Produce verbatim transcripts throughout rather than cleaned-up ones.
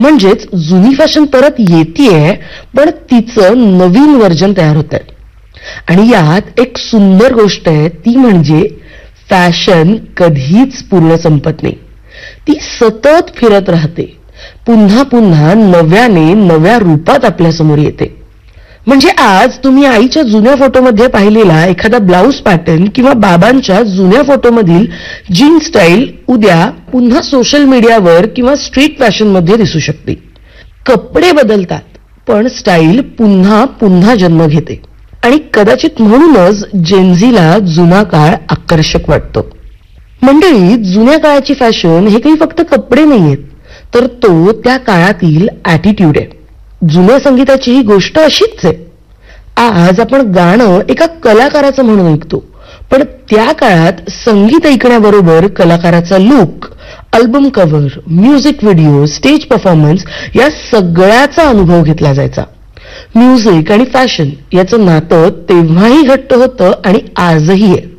म्हणजेच जुनी फॅशन परत येतेय, पण तिचं नवीन व्हर्जन तयार होत आहे. आणि यात एक सुंदर गोष्ट आहे, ती म्हणजे फॅशन कधीच पूर्ण संपत नाही. ती सतत फिरत राहते, पुन्हा पुन्हा नव्याने नव्या रूपात आपल्या समोर येते. म्हणजे आज तुम्ही आईच्या जुन्या फोटोमध्ये पाहिलेला एखादा ब्लाऊज पॅटर्न किंवा बाबांच्या जुन्या फोटोमधील जीन्स स्टाईल उद्या पुन्हा सोशल मीडियावर किंवा स्ट्रीट फॅशन मध्ये दिसू शकते. कपडे बदलतात, पण स्टाईल पुन्हा पुन्हा जन्म घेते. आणि कदाचित म्हणूनच जेनझीला जुना काळ आकर्षक वाटतो. मंडळी, जुन्या काळाची फॅशन हे काही फक्त कपडे नाहीयेत, तर तो त्या काळातील ॲटिट्यूड आहे. जुन्या संगीताची ही गोष्ट अशीच आहे. आज आपण गाणं एका कलाकाराचं म्हणून ऐकतो, पण त्या काळात संगीत ऐकण्याबरोबर कलाकाराचा look, album cover, music video, stage performance या सगळ्याचा अनुभव घेतला जायचा. म्युझिक आणि फॅशन याचं नातं तेव्हाही घट्ट होतं आणि आजही आहे.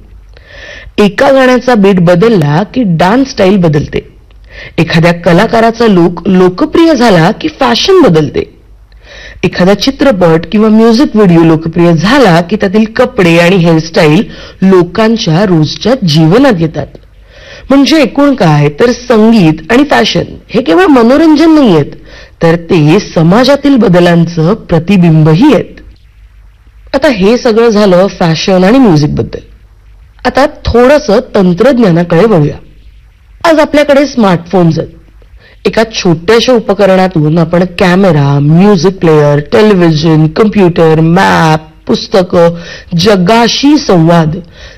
एका गाण्याचा बीट बदलला की डान्स स्टाईल बदलते. एखाद्या कलाकाराचा लुक लोकप्रिय झाला की फॅशन बदलते. एखादा चित्रपट किंवा म्युझिक व्हिडिओ लोकप्रिय झाला की त्यातील कपडे आणि हेअरस्टाईल लोकांच्या रोजच्या जीवनात येतात. म्हणजे एकूण काय, तर संगीत आणि फॅशन हे केवळ मनोरंजन नाहीयेत, तर ते समाजातील बदलांचं प्रतिबिंबही आहेत. आता हे सगळं झालं फॅशन आणि म्युझिक बद्दल. आता थोडंसं तंत्रज्ञानाकडे वळूया. आज आपल्याकडे स्मार्टफोन्स आहेत. एका छोट्याशा उपकरणातून आपण camera, music player, television, computer, map, पुस्तकं, जगाशी संवाद,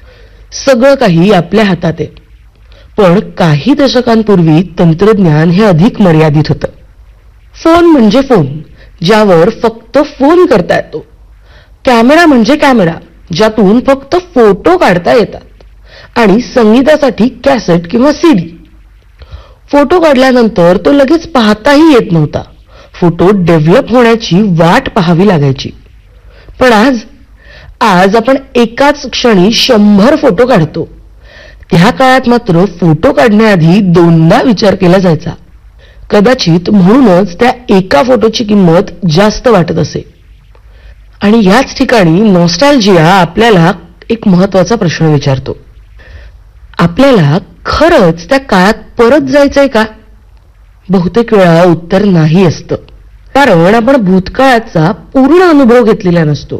सगळं काही आपल्या हातात आहे. पण काही दशकांपूर्वी तंत्रज्ञान हे अधिक मर्यादित होतं. फोन म्हणजे फोन, ज्यावर फक्त फोन करता येतो. कॅमेरा म्हणजे कॅमेरा, ज्यातून फक्त फोटो काढता येतात. आणि संगीतासाठी कॅसेट किंवा सीडी. फोटो काढल्यानंतर तो लगेच पाहताही येत नव्हता. फोटो डेव्हलप होण्याची वाट पाहावी लागायची. पण आज आज आपण एकाच क्षणी शंभर फोटो काढतो. त्या काळात मात्र फोटो काढण्याआधी दोनदा विचार केला जायचा. कदाचित म्हणूनच त्या एका फोटोची किंमत जास्त वाटत असे. आणि याच ठिकाणी नॉस्टॅल्जिया आपल्याला एक महत्वाचा प्रश्न विचारतो. आपल्याला खरंच त्या काळात परत जायचंय का? बहुतेक वेळा उत्तर नाही असतं. कारण आपण भूतकाळाचा पूर्ण अनुभव घेतलेला नसतो.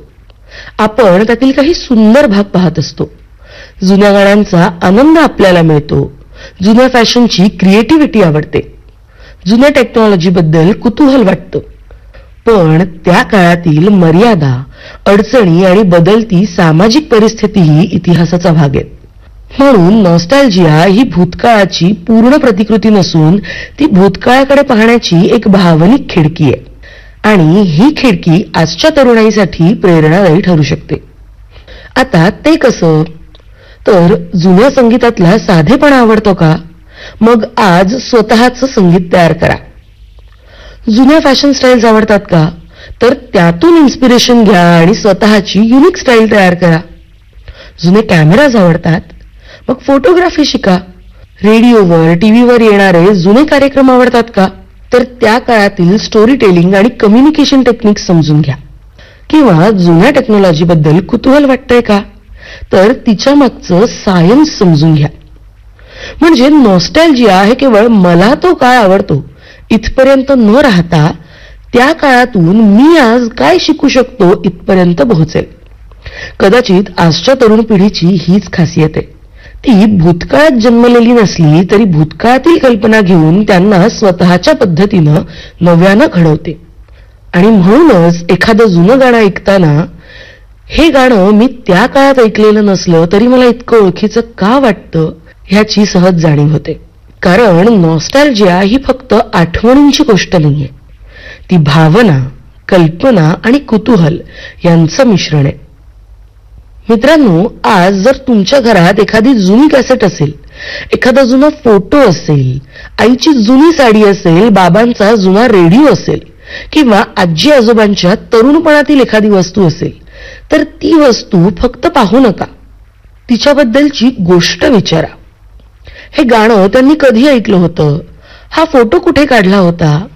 आपण त्यातील काही सुंदर भाग पाहत असतो. जुन्या गाण्यांचा आनंद आपल्याला मिळतो. जुन्या फॅशनची क्रिएटिव्हिटी आवडते. जुन्या टेक्नॉलॉजीबद्दल कुतूहल वाटतं. पण त्या काळातील मर्यादा, अडचणी आणि बदलती सामाजिक परिस्थितीही इतिहासाचा भाग आहेत. म्हणून नॉस्टॅल्जिया ही भूतकाळाची पूर्ण प्रतिकृती नसून ती भूतकाळाकडे पाहण्याची एक भावनिक खिडकी आहे. आणि ही खिडकी आजच्या तरुणाईसाठी प्रेरणादायी ठरू शकते. आता ते कसं? तर जुन्या संगीतातला साधेपणा आवडतो का? मग आज स्वतःचं संगीत तयार करा. जुन्या फॅशन स्टाईल्स आवडतात का? तर त्यातून इन्स्पिरेशन घ्या आणि स्वतःची युनिक स्टाईल तयार करा. जुने कॅमेराज आवडतात? मग फोटोग्राफी शिका. रेडिओवर, टीव्हीवर येणारे जुने कार्यक्रम आवडतात का? तर त्या काळातील स्टोरी टेलिंग आणि कम्युनिकेशन टेक्निक समजून घ्या. किंवा जुन्या टेक्नॉलॉजीबद्दल कुतूहल वाटतंय का? तर तिच्या मागचं सायन्स समजून घ्या. म्हणजे नॉस्टॅल्जिया हे केवळ मला तो काळ आवडतो इथपर्यंत न राहता त्या काळातून मी आज काय शिकू शकतो इथपर्यंत पोहोचेल. कदाचित आजच्या तरुण पिढीची हीच खासियत आहे. ती भूतकाळात जन्मलेली नसली तरी भूतकाळातील कल्पना घेऊन त्यांना स्वतःच्या पद्धतीनं नव्यानं घडवते. आणि म्हणूनच एखादं जुनं गाणं ऐकताना हे गाणं मी त्या काळात ऐकलेलं नसलं तरी मला इतकं ओळखीचं का वाटतं ह्याची सहज जाणीव होते. कारण नॉस्टॅल्जिया ही फक्त आठवणींची गोष्ट नाहीये. ती भावना, कल्पना आणि कुतूहल यांचं मिश्रण आहे. मित्रांनो, आज जर तुमच्या घरात एखादी जुनी कॅसेट असेल, एखादा जुना फोटो असेल, आईची जुनी साडी असेल, बाबांचा जुना रेडिओ असेल किंवा आजी आजोबांच्या तरुणपणातील एखादी वस्तू असेल, तर ती वस्तू फक्त पाहू नका, तिच्याबद्दलची गोष्ट विचारा. हे गाणं त्यांनी कधी ऐकलं होतं? हा फोटो कुठे काढला होता?